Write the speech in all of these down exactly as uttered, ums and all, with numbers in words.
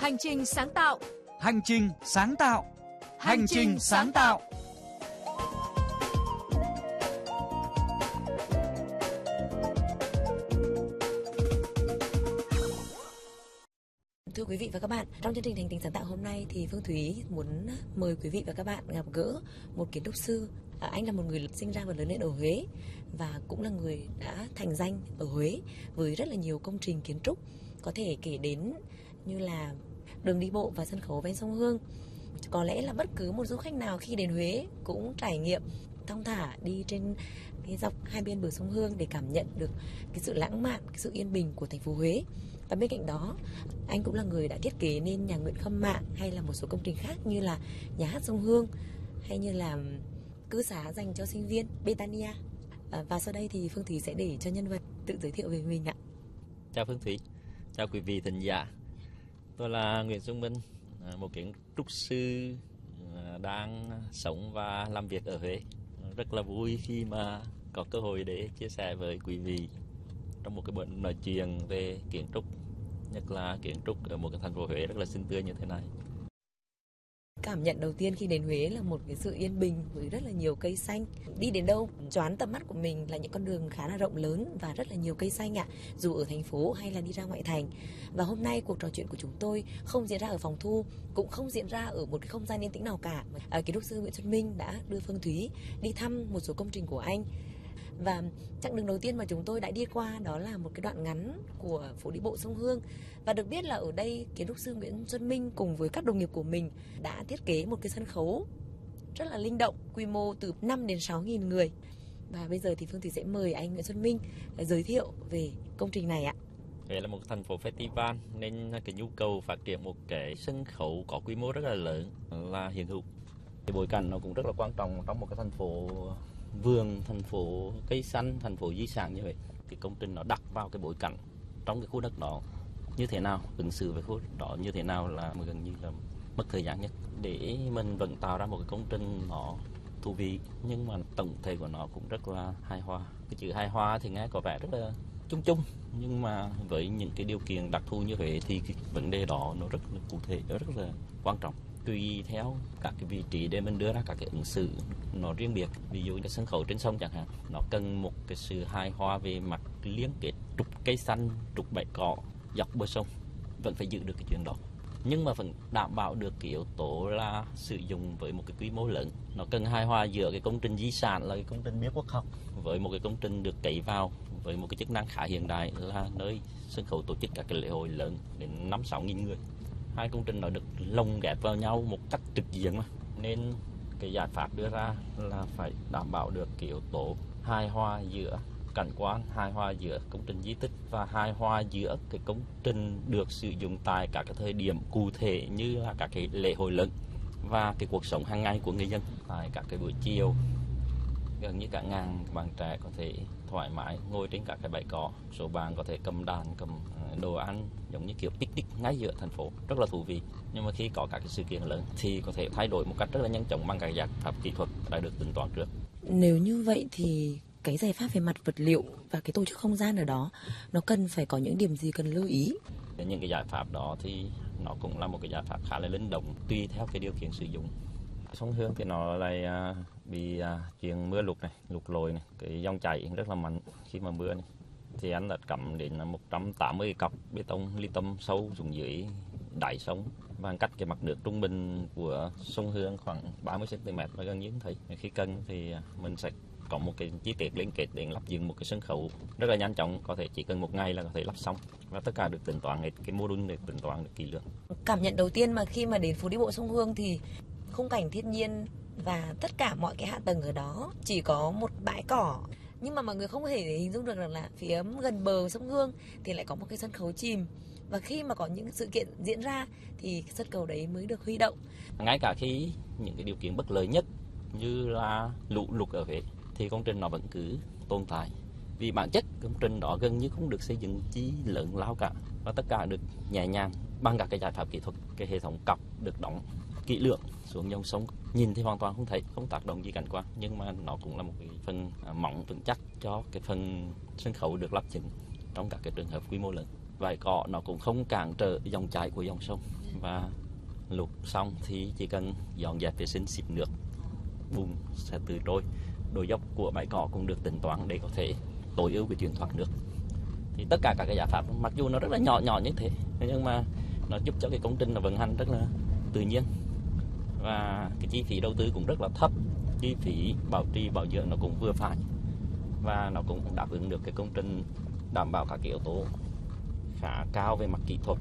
Hành trình sáng tạo. Hành trình sáng tạo. Hành trình sáng tạo. Thưa quý vị và các bạn, trong chương trình Hành trình sáng tạo hôm nay thì Phương Thúy muốn mời quý vị và các bạn gặp gỡ một kiến trúc sư. À, anh là một người sinh ra và lớn lên ở Huế và cũng là người đã thành danh ở Huế với rất là nhiều công trình kiến trúc có thể kể đến như là đường đi bộ và sân khấu ven sông Hương. Có lẽ là bất cứ một du khách nào khi đến Huế cũng trải nghiệm thong thả đi trên cái dọc hai bên bờ sông Hương để cảm nhận được cái sự lãng mạn, cái sự yên bình của thành phố Huế. Và bên cạnh đó, anh cũng là người đã thiết kế nên nhà Nguyễn Khâm Mạn hay là một số công trình khác như là nhà hát sông Hương hay như là cư xá dành cho sinh viên Betania. À, và sau đây thì Phương Thúy sẽ để cho nhân vật tự giới thiệu về mình ạ. Chào Phương Thúy, chào quý vị thính giả. Tôi là Nguyễn Xuân Minh, một kiến trúc sư đang sống và làm việc ở Huế. Rất là vui khi mà có cơ hội để chia sẻ với quý vị trong một cái buổi nói chuyện về kiến trúc, nhất là kiến trúc ở một cái thành phố Huế rất là xinh tươi như thế này. Cảm nhận đầu tiên khi đến Huế là một cái sự yên bình với rất là nhiều cây xanh. Đi đến đâu choáng tầm mắt của mình là những con đường khá là rộng lớn và rất là nhiều cây xanh ạ, dù ở thành phố hay là đi ra ngoại thành. Và hôm nay cuộc trò chuyện của chúng tôi không diễn ra ở phòng thu, cũng không diễn ra ở một cái không gian yên tĩnh nào cả. À, kiến trúc sư Nguyễn Xuân Minh đã đưa Phương Thúy đi thăm một số công trình của anh. Và chặng đường đầu tiên mà chúng tôi đã đi qua đó là một cái đoạn ngắn của phố đi bộ sông Hương. Và được biết là ở đây kiến trúc sư Nguyễn Xuân Minh cùng với các đồng nghiệp của mình đã thiết kế một cái sân khấu rất là linh động, quy mô từ năm đến sáu nghìn người. Và bây giờ thì Phương Thúy sẽ mời anh Nguyễn Xuân Minh giới thiệu về công trình này ạ. Đây là một thành phố festival nên cái nhu cầu phát triển một cái sân khấu có quy mô rất là lớn là hiện hữu. Cái bối cảnh nó cũng rất là quan trọng trong một cái thành phố vườn, thành phố cây xanh, thành phố di sản như vậy. Thì công trình nó đặt vào cái bối cảnh trong cái khu đất đó như thế nào, ứng xử với khu đất đó như thế nào là gần như là mất thời gian nhất để mình vẫn tạo ra một cái công trình nó thú vị, nhưng mà tổng thể của nó cũng rất là hài hòa. Cái chữ hài hòa thì nghe có vẻ rất là chung chung, nhưng mà với những cái điều kiện đặc thù như vậy thì cái vấn đề đó nó rất là cụ thể, nó rất là quan trọng. Tùy theo các cái vị trí để mình đưa ra các cái ứng xử nó riêng biệt. Ví dụ như sân khấu trên sông chẳng hạn, nó cần một cái sự hài hòa về mặt liên kết trục cây xanh, trục bãi cỏ dọc bờ sông, vẫn phải giữ được cái chuyện đó, nhưng mà vẫn đảm bảo được cái yếu tố là sử dụng với một cái quy mô lớn. Nó cần hài hòa giữa cái công trình di sản là cái công trình bia quốc học với một cái công trình được cấy vào với một cái chức năng khá hiện đại là nơi sân khấu tổ chức các cái lễ hội lớn đến năm sáu nghìn người. Hai công trình nó được lồng ghép vào nhau một cách trực diện mà, nên cái giải pháp đưa ra là phải đảm bảo được cái yếu tố hài hòa giữa cảnh quan, hài hòa giữa công trình di tích và hài hòa giữa cái công trình được sử dụng tại các cái thời điểm cụ thể như là các cái lễ hội lớn và cái cuộc sống hàng ngày của người dân. Tại các cái buổi chiều, gần như cả ngàn bạn trẻ có thể thoải mái ngồi trên các cái bãi cỏ, số bạn có thể cầm đàn, cầm đồ ăn giống như kiểu picnic ngay giữa thành phố, rất là thú vị. Nhưng mà khi có các cái sự kiện lớn thì có thể thay đổi một cách rất là nhanh chóng bằng các giải pháp kỹ thuật đã được tính toán trước. Nếu như vậy thì cái giải pháp về mặt vật liệu và cái tổ chức không gian ở đó nó cần phải có những điểm gì cần lưu ý? Những cái giải pháp đó thì nó cũng là một cái giải pháp khá là linh động tùy theo cái điều kiện sử dụng. Sông Hương thì nó lại bị chuyện mưa lụt này, lụt lội này, cái dòng chảy rất là mạnh khi mà mưa này. Thì anh đã cắm đến một trăm tám mươi cọc bê tông ly tâm sâu xuống dưới đáy sông và cách cái mặt nước trung bình của sông Hương khoảng ba mươi xăng-ti-mét và gần như không thấy. Khi cần thì mình sẽ có một cái chi tiết liên kết để lắp dựng một cái sân khấu rất là nhanh chóng, có thể chỉ cần một ngày là có thể lắp xong và tất cả được tính toán hết, cái mô đun được tính toán được kỹ lưỡng. Cảm nhận đầu tiên mà khi mà đến phố đi bộ sông Hương thì khung cảnh thiên nhiên và tất cả mọi cái hạ tầng ở đó chỉ có một bãi cỏ, nhưng mà mọi người không thể hình dung được rằng là phía gần bờ sông Hương thì lại có một cái sân khấu chìm, và khi mà có những sự kiện diễn ra thì cái sân khấu đấy mới được huy động. Ngay cả khi những cái điều kiện bất lợi nhất như là lũ lụt ở Huế thì công trình nó vẫn cứ tồn tại, vì bản chất công trình đó gần như không được xây dựng chi lớn lao cả, và tất cả được nhẹ nhàng bằng các cái giải pháp kỹ thuật. Cái hệ thống cọc được đóng kỹ lưỡng xuống dòng sông, nhìn thì hoàn toàn không thấy, không tác động gì cảnh quan, nhưng mà nó cũng là một cái phần mỏng vững chắc cho cái phần sân khấu được lắp dựng trong các cái trường hợp quy mô lớn. Vải cỏ nó cũng không cản trở dòng chảy của dòng sông, và lụt xong thì chỉ cần dọn dẹp vệ sinh xịt nước, bùn sẽ tự trôi. Độ dốc của bãi cỏ cũng được tính toán để có thể tối ưu cái chuyện thoát nước. Thì tất cả các cái giải pháp mặc dù nó rất là nhỏ nhỏ như thế, nhưng mà nó giúp cho cái công trình nó vận hành rất là tự nhiên, và cái chi phí đầu tư cũng rất là thấp, chi phí bảo trì bảo dưỡng nó cũng vừa phải, và nó cũng đáp ứng được cái công trình đảm bảo các cái yếu tố khá cao về mặt kỹ thuật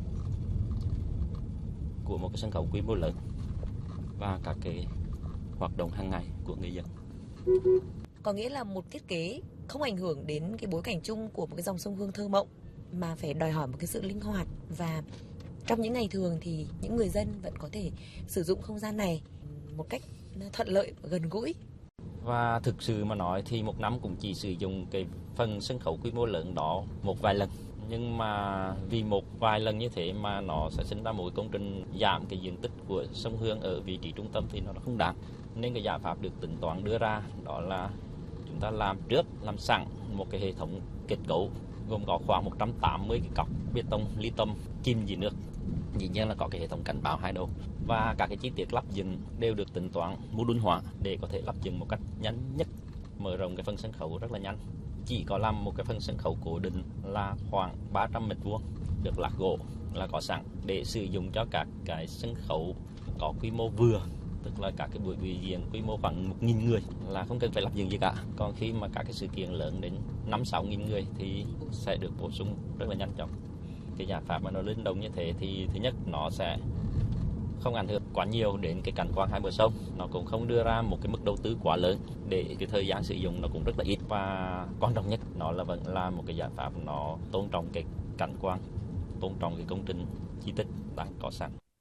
của một cái sân khấu quy mô lớn và các cái hoạt động hàng ngày của người dân. Có nghĩa là một thiết kế không ảnh hưởng đến cái bối cảnh chung của một cái dòng sông Hương thơ mộng, mà phải đòi hỏi một cái sự linh hoạt, và trong những ngày thường thì những người dân vẫn có thể sử dụng không gian này một cách thuận lợi và gần gũi. Và thực sự mà nói thì một năm cũng chỉ sử dụng cái phần sân khấu quy mô lớn đó một vài lần. Nhưng mà vì một vài lần như thế mà nó sẽ sinh ra một cái công trình giảm cái diện tích của sông Hương ở vị trí trung tâm thì nó không đáng. Nên cái giải pháp được tính toán đưa ra đó là chúng ta làm trước, làm sẵn một cái hệ thống kết cấu gồm có khoảng một trăm tám mươi cái cọc bê tông ly tâm chìm dưới nước. Dĩ nhiên là có cái hệ thống cảnh báo hai đầu, và các cái chi tiết lắp dựng đều được tính toán module hóa để có thể lắp dựng một cách nhanh nhất, mở rộng cái phần sân khấu rất là nhanh. Chỉ có làm một cái phần sân khấu cố định là khoảng ba trăm mét vuông được lát gỗ là có sẵn để sử dụng cho các cái sân khấu có quy mô vừa, tức là các cái buổi biểu diễn quy mô khoảng một nghìn người là không cần phải lắp dựng gì cả. Còn khi mà các cái sự kiện lớn đến năm sáu nghìn người thì sẽ được bổ sung rất là nhanh chóng. Cái giải pháp mà nó linh động như thế thì thứ nhất nó sẽ không ảnh hưởng quá nhiều đến cái cảnh quan hai bờ sông, nó cũng không đưa ra một cái mức đầu tư quá lớn để cái thời gian sử dụng nó cũng rất là ít, và quan trọng nhất nó là vẫn là một cái giải pháp nó tôn trọng cái cảnh quan, tôn trọng cái công trình di tích đang có sẵn.